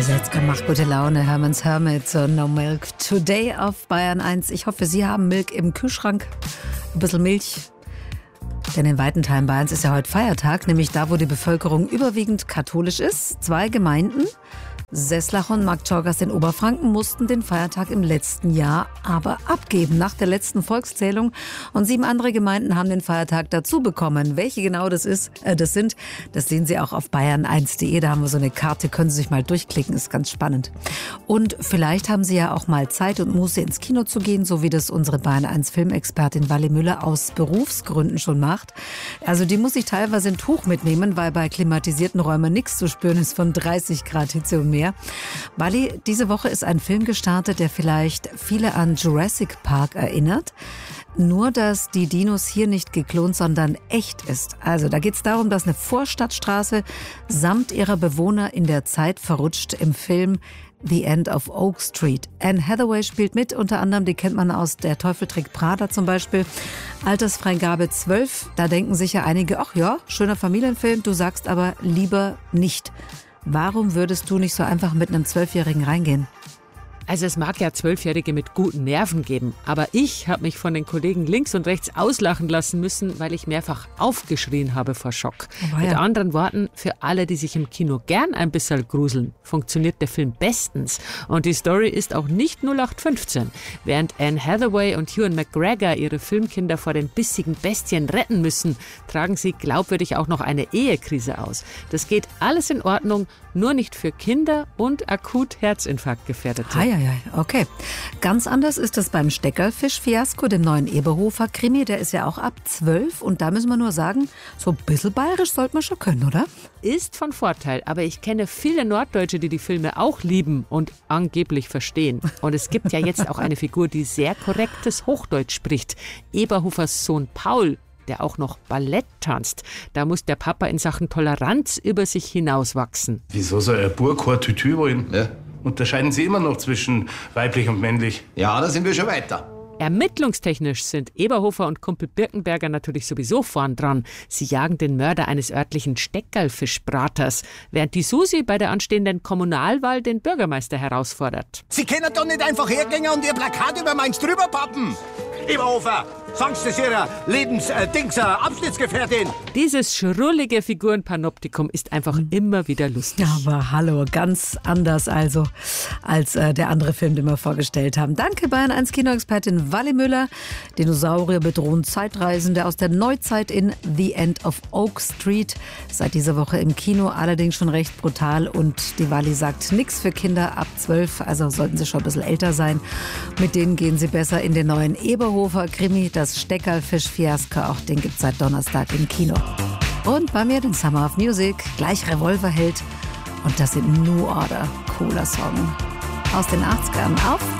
Jetzt macht gute Laune. Herman's Hermit, so No Milk Today auf Bayern 1. Ich hoffe, Sie haben Milk im Kühlschrank. Ein bisschen Milch. Denn in weiten Teilen Bayerns ist ja heute Feiertag, nämlich da, wo die Bevölkerung überwiegend katholisch ist. 2 Gemeinden, Seslach und Marktschorgast in Oberfranken, mussten den Feiertag im letzten Jahr aber abgeben, nach der letzten Volkszählung. Und 7 andere Gemeinden haben den Feiertag dazu bekommen. Welche genau das sind, das sehen Sie auch auf bayern1.de. Da haben wir so eine Karte, können Sie sich mal durchklicken, ist ganz spannend. Und vielleicht haben Sie ja auch mal Zeit und Muße, ins Kino zu gehen, so wie das unsere Bayern1-Filmexpertin Wally Müller aus Berufsgründen schon macht. Also die muss ich teilweise ein Tuch mitnehmen, weil bei klimatisierten Räumen nichts zu spüren ist von 30 Grad Hitze und mehr. Wally, diese Woche ist ein Film gestartet, der vielleicht viele an Jurassic Park erinnert. Nur, dass die Dinos hier nicht geklont, sondern echt ist. Also da geht es darum, dass eine Vorstadtstraße samt ihrer Bewohner in der Zeit verrutscht im Film The End of Oak Street. Anne Hathaway spielt mit, unter anderem, die kennt man aus Der Teufel trägt Prada zum Beispiel. Altersfreigabe 12, da denken sicher einige, ach ja, schöner Familienfilm, du sagst aber lieber nicht. Warum würdest du nicht so einfach mit einem 12-Jährigen reingehen? Also es mag ja 12-Jährige mit guten Nerven geben, aber ich habe mich von den Kollegen links und rechts auslachen lassen müssen, weil ich mehrfach aufgeschrien habe vor Schock. Oh, ja. Mit anderen Worten, für alle, die sich im Kino gern ein bisschen gruseln, funktioniert der Film bestens. Und die Story ist auch nicht 0815. Während Anne Hathaway und Ewan McGregor ihre Filmkinder vor den bissigen Bestien retten müssen, tragen sie glaubwürdig auch noch eine Ehekrise aus. Das geht alles in Ordnung, nur nicht für Kinder und akut Herzinfarktgefährdete. Okay. Ganz anders ist es beim Steckerlfisch-Fiasko, dem neuen Eberhofer-Krimi. Der ist ja auch ab 12 und da müssen wir nur sagen, so ein bisschen bayerisch sollte man schon können, oder? Ist von Vorteil, aber ich kenne viele Norddeutsche, die die Filme auch lieben und angeblich verstehen. Und es gibt ja jetzt auch eine Figur, die sehr korrektes Hochdeutsch spricht. Eberhofers Sohn Paul, der auch noch Ballett tanzt. Da muss der Papa in Sachen Toleranz über sich hinauswachsen. Wieso soll ein Bub kein Tütü wollen? Ja. Unterscheiden Sie immer noch zwischen weiblich und männlich? Ja, da sind wir schon weiter. Ermittlungstechnisch sind Eberhofer und Kumpel Birkenberger natürlich sowieso vorn dran. Sie jagen den Mörder eines örtlichen Steckerlfischbraters, während die Susi bei der anstehenden Kommunalwahl den Bürgermeister herausfordert. Sie können doch nicht einfach hergehen und Ihr Plakat über meins drüber pappen. Eberhofer, sagst du es Ihrer Abschnittsgefährtin? Dieses schrullige Figurenpanoptikum ist einfach immer wieder lustig. Aber hallo, ganz anders also als der andere Film, den wir vorgestellt haben. Danke Bayern 1 Kinoexpertin Wally Müller. Dinosaurier bedrohen Zeitreisende aus der Neuzeit in The End of Oak Street. Seit dieser Woche im Kino, allerdings schon recht brutal. Und die Wally sagt, nichts für Kinder ab 12, also sollten sie schon ein bisschen älter sein. Mit denen gehen sie besser in den neuen Eberhofer-Krimi, das Steckerlfisch-Fiasko. Auch den gibt es seit Donnerstag im Kino. Und bei mir den Summer of Music, gleich Revolverheld. Und das sind New Order, cooler Song aus den 80ern auf